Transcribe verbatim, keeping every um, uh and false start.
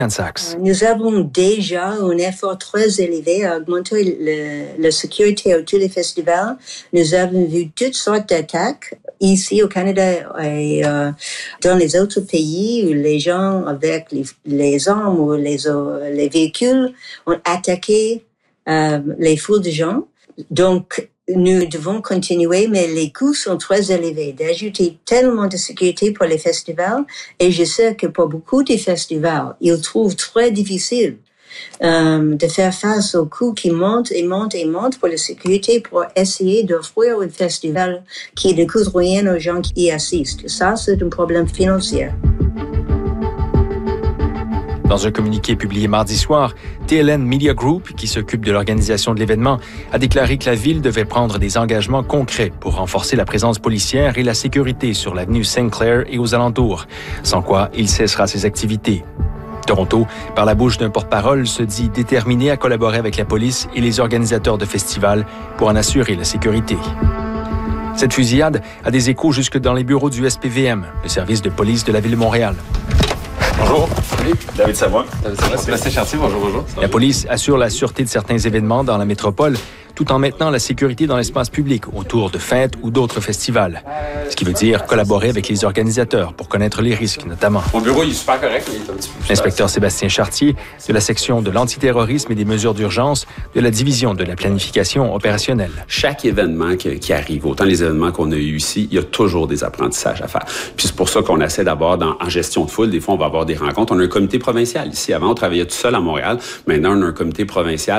Nous avons déjà un effort très élevé à augmenter le, la sécurité à tous les festivals. Nous avons vu toutes sortes d'attaques ici au Canada et euh, dans les autres pays où les gens avec les, les armes ou les, les véhicules ont attaqué euh, les foules de gens. Donc, nous devons continuer, mais les coûts sont très élevés. D'ajouter tellement de sécurité pour les festivals, et je sais que pour beaucoup de festivals, ils trouvent très difficile euh, de faire face aux coûts qui montent et montent et montent pour la sécurité, pour essayer d'offrir un festival qui ne coûte rien aux gens qui y assistent. Ça, c'est un problème financier. Dans un communiqué publié mardi soir, T L N Media Group, qui s'occupe de l'organisation de l'événement, a déclaré que la ville devait prendre des engagements concrets pour renforcer la présence policière et la sécurité sur l'avenue Saint-Clair et aux alentours, sans quoi il cessera ses activités. Toronto, par la bouche d'un porte-parole, se dit déterminé à collaborer avec la police et les organisateurs de festivals pour en assurer la sécurité. Cette fusillade a des échos jusque dans les bureaux du S P V M, le service de police de la ville de Montréal. Bonjour. Salut. David Savoie. David Savoie. Sébastien Chartier. Bonjour, bonjour. La police assure la sûreté de certains événements dans la métropole, tout en maintenant la sécurité dans l'espace public autour de fêtes ou d'autres festivals. Ce qui veut dire collaborer avec les organisateurs pour connaître les risques, notamment. Mon bureau, il est super correct, mais il est un petit peu plus L'inspecteur Sébastien Chartier, de la section de l'antiterrorisme et des mesures d'urgence de la division de la planification opérationnelle. Chaque événement qui, qui arrive, autant les événements qu'on a eu ici, il y a toujours des apprentissages à faire. Puis c'est pour ça qu'on essaie d'abord, dans, en gestion de foule, des fois, on va avoir des rencontres. On a un comité provincial ici. Avant, on travaillait tout seul à Montréal. Maintenant, on a un comité provincial.